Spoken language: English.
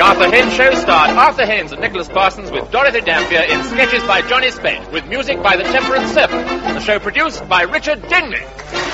Arthur Haynes Show starred Arthur Haynes and Nicholas Parsons with Dorothy Dampier in sketches by Johnny Spade, with music by the Temperance Serpent. The show produced by Richard Dingley.